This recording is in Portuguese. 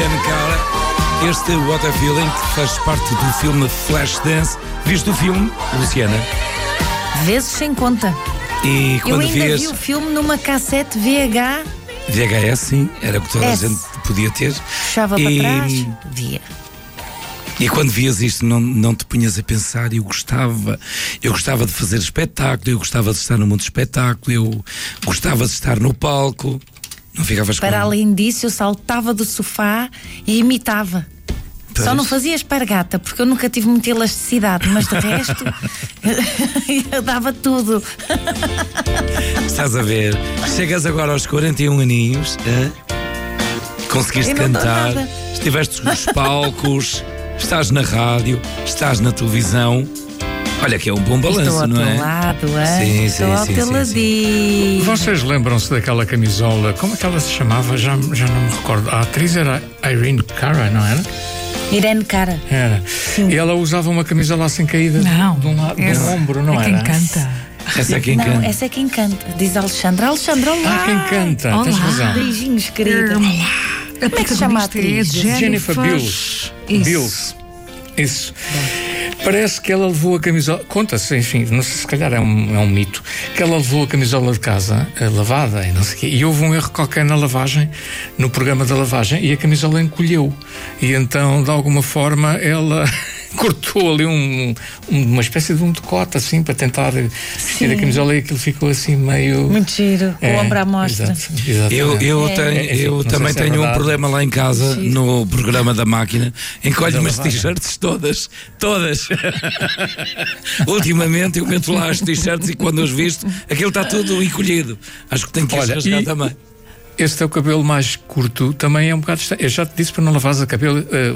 Irene Cara. Este What a Feeling, que faz parte do filme Flashdance. Viste o filme, Luciana? Vezes sem conta. E Eu quando ainda vi o filme numa cassete VHS, sim, era o que toda a gente podia ter. Puxava para trás, via. E quando vias isto não te punhas a pensar. Eu gostava de fazer espetáculo, eu gostava de estar no mundo do espetáculo, eu gostava de estar no palco. Não ficavas com... Para além disso, eu saltava do sofá e imitava. Pois. Só não fazia espargata, porque eu nunca tive muita elasticidade, mas de resto eu dava tudo. Estás a ver? Chegas agora aos 41 aninhos, conseguiste cantar, estiveste nos palcos, estás na rádio, estás na televisão. Olha que é um bom balanço, não é? Estou ao teu ladinho. Vocês lembram-se daquela camisola? Como é que ela se chamava? Já não me recordo. A atriz era Irene Cara, não era? Irene Cara. Era. E ela usava uma camisola assim caída de um lado, de um ombro, não é era? Quem canta. Essa é quem canta. Não, essa é quem canta. Diz Alexandra. Alexandra, olá. Quem canta, Olá. tens razão. Beijinhos, querida. A Como é que se chama a atriz? Jennifer Beals. Isso. Isso. Parece que ela levou a camisola. Conta-se, enfim, não sei, se calhar é um mito, que ela levou a camisola de casa lavada e não sei o quê, e houve um erro qualquer na lavagem, no programa da lavagem, e a camisola encolheu. E então, de alguma forma, ela cortou ali uma espécie de um decote, assim, para tentar vestir a camisola, e aquilo ficou assim meio... Muito giro, com o ombro à mostra. Eu também tenho um problema lá em casa, no programa da máquina. Encolho-me as t-shirts todas. Ultimamente eu meto lá as t-shirts e quando as visto, aquilo está tudo encolhido. Acho que tenho que rasgar também. Esse teu cabelo mais curto também é um bocado estranho. Eu já te disse para não lavares o cabelo